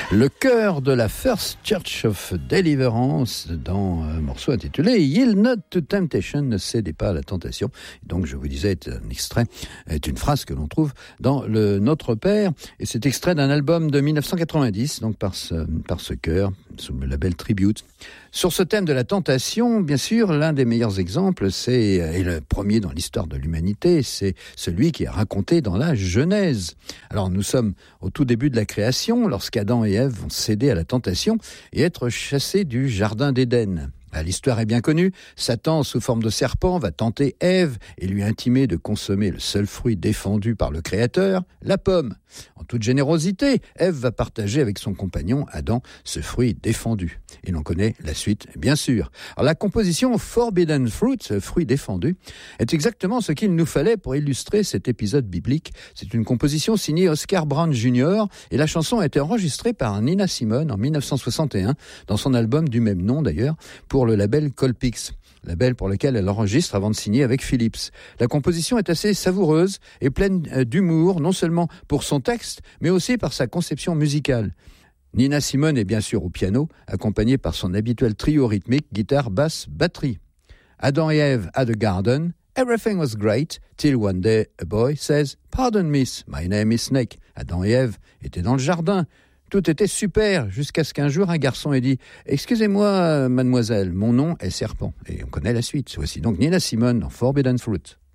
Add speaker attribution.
Speaker 1: Le chœur de la First Church of Deliverance dans un morceau intitulé Yield Not to Temptation, ne cédez pas à la tentation. Donc je vous disais, est un extrait, est une phrase que l'on trouve dans le Notre Père, et c'est extrait d'un album de 1990, donc par ce chœur, sous le label Tribute. Sur ce thème de la tentation, bien sûr, l'un des meilleurs exemples, et le premier dans l'histoire de l'humanité, c'est celui qui est raconté dans la Genèse. Alors nous sommes au tout début de la création, lorsqu'Adam et Ève vont céder à la tentation et être chassés du jardin d'Éden. L'histoire est bien connue, Satan, sous forme de serpent, va tenter Ève et lui intimer de consommer le seul fruit défendu par le Créateur, la pomme. En toute générosité, Ève va partager avec son compagnon Adam ce fruit défendu. Et l'on connaît la suite, bien sûr. Alors la composition Forbidden Fruit, ce fruit défendu, est exactement ce qu'il nous fallait pour illustrer cet épisode biblique. C'est une composition signée Oscar Brown Jr. et la chanson a été enregistrée par Nina Simone en 1961 dans son album du même nom d'ailleurs, pour le label Colpix, label pour lequel elle enregistre avant de signer avec Philips. La composition est assez savoureuse et pleine d'humour, non seulement pour son texte, mais aussi par sa conception musicale. Nina Simone est bien sûr au piano, accompagnée par son habituel trio rythmique, guitare, basse, batterie. Adam et Ève at the garden. Everything was great, till one day a boy says, "Pardon miss, my name is Snake." Adam et Ève étaient dans le jardin. Tout était super, jusqu'à ce qu'un jour un garçon ait dit « Excusez-moi, mademoiselle, mon nom est Serpent ». Et on connaît la suite. Voici donc Nina Simone dans Forbidden Fruit.